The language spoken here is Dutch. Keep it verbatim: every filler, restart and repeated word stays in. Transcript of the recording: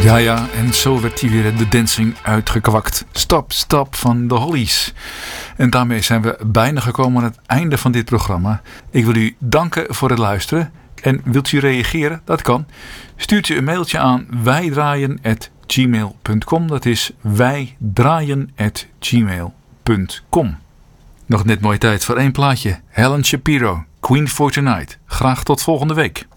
Ja, ja, en zo werd hij weer de dancing uitgekwakt. Stop, stop van de Hollies. En daarmee zijn we bijna gekomen aan het einde van dit programma. Ik wil u danken voor het luisteren. En wilt u reageren? Dat kan. Stuurt u een mailtje aan wijdraaien at gmail punt com. Dat is wijdraaien at gmail punt com. Nog net mooie tijd voor één plaatje. Helen Shapiro, Queen for Tonight. Graag tot volgende week.